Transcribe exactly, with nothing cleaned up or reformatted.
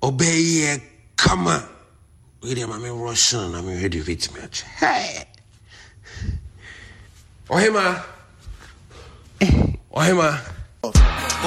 obey come on. Wait a minute, Russian. I'm ready to meet match. Hey, Ohima, Ohima.